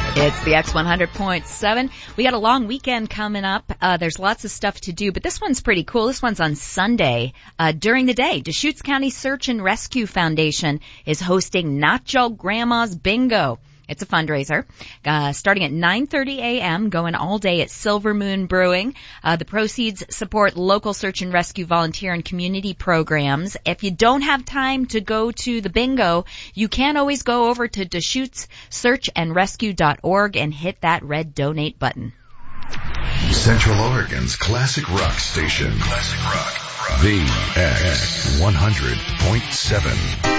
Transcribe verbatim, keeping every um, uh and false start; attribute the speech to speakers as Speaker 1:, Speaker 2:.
Speaker 1: It's the X one hundred point seven. We got a long weekend coming up. Uh, there's lots of stuff to do, but this one's pretty cool. This one's on Sunday. Uh, during the day, Deschutes County Search and Rescue Foundation is hosting Nacho Grandma's Bingo. It's a fundraiser, uh, starting at nine thirty a.m., going all day at Silver Moon Brewing. Uh, the proceeds support local search and rescue volunteer and community programs. If you don't have time to go to the bingo, you can always go over to Deschutes Search and Rescue dot org and hit that red donate button.
Speaker 2: Central Oregon's classic rock station. Classic rock. rock. The X one hundred point seven.